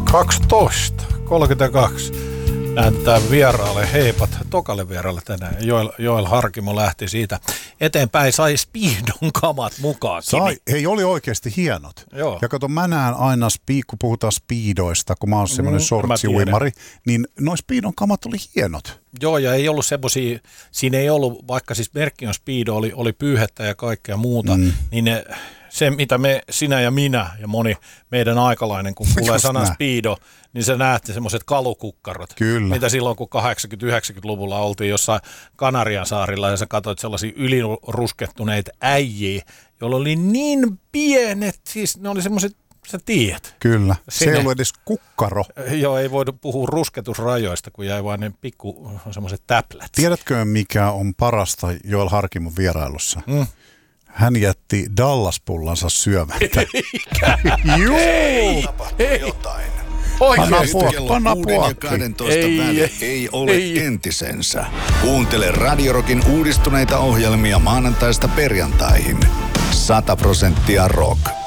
12:32. Näytetään vieraalle heipat. Tokalle vieraalle tänään. Joel Harkimo lähti siitä eteenpäin. Sai Speedon kamat mukaan. Hei, oli oikeasti hienot. Joo. Ja kato, mä näen aina, kun puhutaan Speedoista, kun mä oon semmoinen sortsiuimari, niin noi Speedon kamat oli hienot. Joo, ja ei ollut semmosia, siinä ei ollut, vaikka siis merkki on Speedo, oli pyyhettä ja kaikkea muuta, niin se, mitä sinä ja minä ja moni meidän aikalainen, kun kuulee sana Speedo, niin se näette semmoiset kalukukkarot. Kyllä. Mitä silloin, kun 80-90-luvulla oltiin jossain Kanarian saarilla ja sä katsoit sellaisia yliruskettuneita äijiä, joilla oli niin pienet, siis ne oli semmoiset, sä tiedät. Kyllä, se ei ollut edes kukkaro. Joo, ei voida puhua rusketusrajoista, kun jäi vain ne pikku semmoiset täplät. Tiedätkö, mikä on parasta Joel Harkimon vierailussa? Hän jätti Dallas-pullansa syömättä. Joo! Tapahtui jotain. Panna puolta. 12 väli ei ole entisensä. Kuuntele Radio Rockin uudistuneita ohjelmia maanantaista perjantaihin. 100% rock.